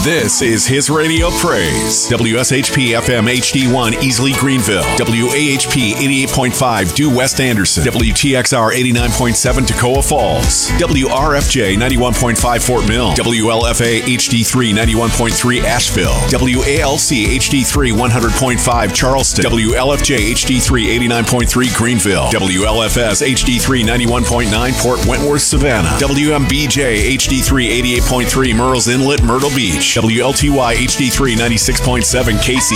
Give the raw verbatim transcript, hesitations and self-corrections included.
This is His Radio Praise. W S H P F M H D one Easley Greenville. W A H P eighty-eight point five Due West Anderson. W T X R eighty-nine point seven Toccoa Falls. W R F J ninety-one point five Fort Mill. W L F A H D three ninety-one point three Asheville. W A L C H D three one hundred point five Charleston. W L F J H D three eighty-nine point three Greenville. W L F S H D three ninety-one point nine Port Wentworth Savannah. W M B J H D three eighty-eight point three Murrells Inlet Myrtle Beach. W L T Y H D three ninety-six point seven Casey.